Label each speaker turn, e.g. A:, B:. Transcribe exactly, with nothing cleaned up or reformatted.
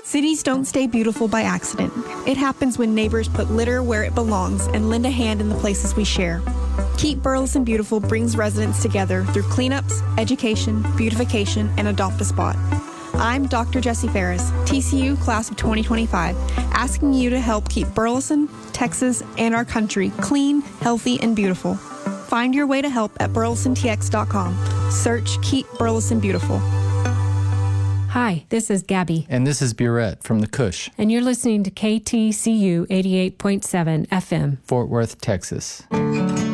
A: Cities don't stay beautiful by accident. It happens when neighbors put litter where it belongs and lend a hand in the places we share. Keep Burleson Beautiful brings residents together through cleanups, education, beautification, and Adopt a Spot. I'm Doctor Jessie Ferris, T C U class of twenty twenty-five, asking you to help keep Burleson, Texas, and our country clean, healthy, and beautiful. Find your way to help at burleson t x dot com. Search Keep Burleson Beautiful.
B: Hi, this is Gabby.
C: And this is Burette from the Cush.
B: And you're listening to K T C U eighty-eight point seven F M.
C: Fort Worth, Texas.